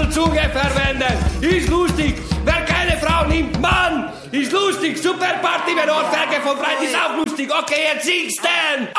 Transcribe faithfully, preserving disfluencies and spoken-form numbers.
Zunge verwenden. Ist lustig. Wer keine Frau nimmt, Mann. Ist lustig. Super Party, wenn Ohrfeige von Freit ist auch lustig. Okay, jetzt singst denn.